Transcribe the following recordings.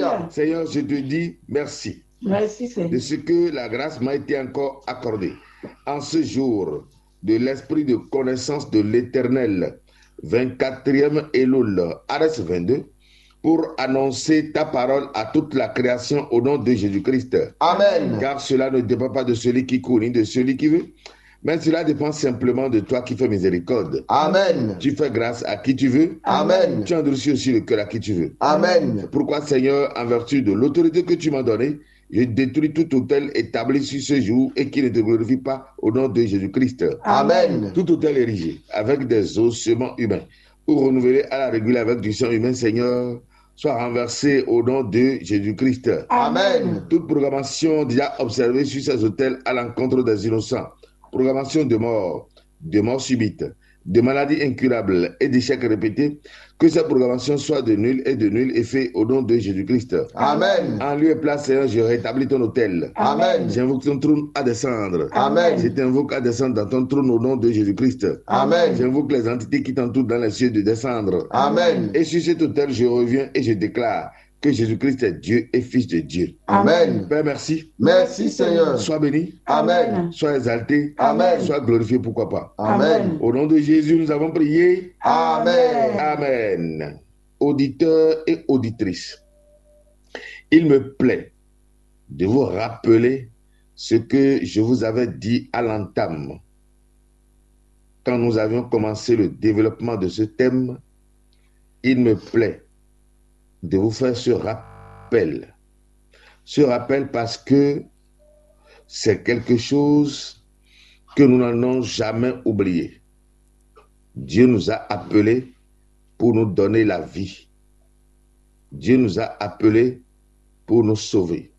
Alléluia. Seigneur, je te dis merci. Merci, De Seigneur. ce que la grâce m'a été encore accordée en ce jour de l'esprit de connaissance de l'Éternel, 24e Elul, Ares 22, pour annoncer ta parole à toute la création au nom de Jésus-Christ. Amen. Car cela ne dépend pas de celui qui court ni de celui qui veut, mais cela dépend simplement de toi qui fais miséricorde. Amen. Tu fais grâce à qui tu veux. Amen. Tu endurcis aussi le cœur à qui tu veux. Amen. C'est pourquoi, Seigneur, en vertu de l'autorité que tu m'as donnée, je détruis tout autel établi sur ce jour et qui ne te glorifie pas au nom de Jésus-Christ. Amen. Tout autel érigé avec des ossements humains ou renouvelé à la régulière avec du sang humain, Seigneur, soit renversé au nom de Jésus-Christ. Amen. Toute programmation déjà observée sur ces autels à l'encontre des innocents, programmation de mort subite, de maladies incurables et d'échecs répétés, que cette programmation soit de nul et de nul effet au nom de Jésus-Christ. Amen. En lieu et place, Seigneur, je rétablis ton autel. Amen. J'invoque ton trône à descendre. Amen. Je t'invoque à descendre dans ton trône au nom de Jésus-Christ. Amen. J'invoque les entités qui t'entourent dans les cieux de descendre. Amen. Et sur cet autel, je reviens et je déclare que Jésus-Christ est Dieu et Fils de Dieu. Amen. Père, merci. Merci, Seigneur. Sois béni. Amen. Sois exalté. Amen. Sois glorifié, pourquoi pas. Amen. Au nom de Jésus, nous avons prié. Amen. Amen. Auditeurs et auditrices, il me plaît de vous rappeler ce que je vous avais dit à l'entame quand nous avions commencé le développement de ce thème. Il me plaît de vous faire ce rappel. Ce rappel parce que c'est quelque chose que nous n'en jamais oublié. Dieu nous a appelés pour nous donner la vie. Dieu nous a appelés pour nous sauver.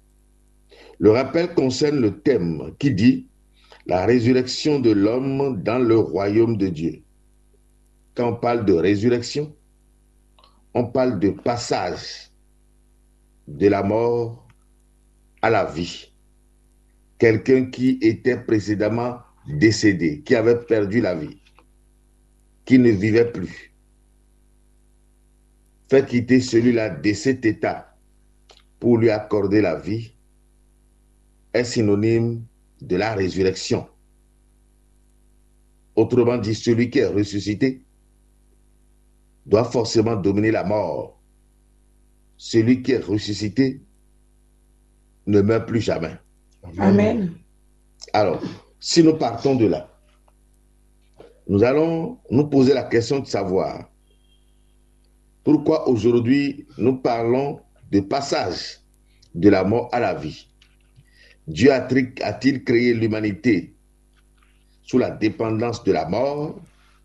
Le rappel concerne le thème qui dit la résurrection de l'homme dans le royaume de Dieu. Quand on parle de résurrection, on parle de passage de la mort à la vie. Quelqu'un qui était précédemment décédé, qui avait perdu la vie, qui ne vivait plus, fait quitter celui-là de cet état pour lui accorder la vie, est synonyme de la résurrection. Autrement dit, celui qui est ressuscité doit forcément dominer la mort. Celui qui est ressuscité ne meurt plus jamais. Amen. Alors, si nous partons de là, nous allons nous poser la question de savoir pourquoi aujourd'hui nous parlons de passage de la mort à la vie. Dieu a-t-il créé l'humanité sous la dépendance de la mort?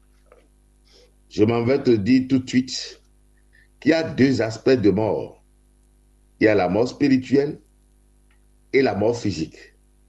Je m'en vais te dire tout de suite qu'il y a deux aspects de mort. Il y a la mort spirituelle et la mort physique.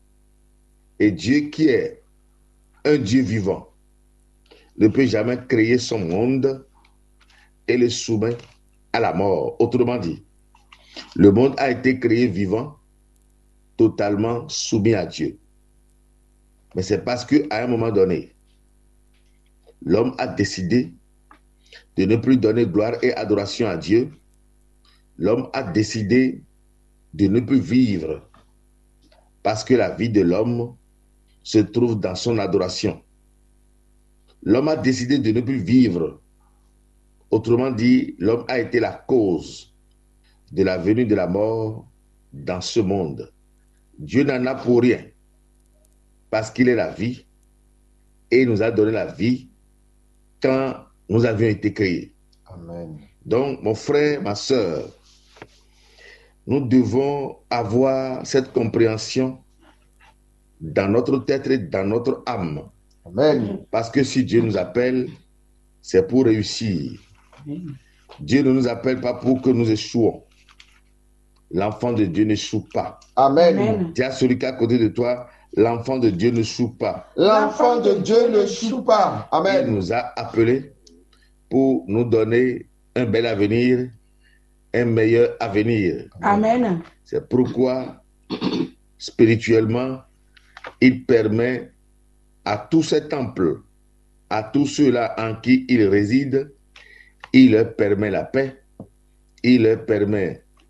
Et Dieu qui est un Dieu vivant ne peut jamais créer son monde et le soumet à la mort. Autrement dit, le monde a été créé vivant, totalement soumis à Dieu. Mais c'est parce qu'à un moment donné, l'homme a décidé de ne plus donner gloire et adoration à Dieu. L'homme a décidé de ne plus vivre parce que la vie de l'homme se trouve dans son adoration. L'homme a décidé de ne plus vivre. Autrement dit, l'homme a été la cause de la venue de la mort dans ce monde. Dieu n'en a pour rien parce qu'il est la vie et il nous a donné la vie quand nous avions été créés. Amen. Donc, mon frère, ma soeur, nous devons avoir cette compréhension dans notre tête et dans notre âme. Amen. Parce que si Dieu nous appelle, c'est pour réussir. Dieu ne nous appelle pas pour que nous échouons. L'enfant de Dieu n'échoue pas. Amen. Dis à celui qui est à côté de toi, l'enfant de Dieu n'échoue pas. L'enfant de Dieu ne joue pas. Il Amen. nous a appelés pour nous donner un bel avenir, un meilleur avenir. Amen. C'est pourquoi, spirituellement, il permet à tous ces temples, à tous ceux-là en qui il réside, il leur permet la paix, il leur permet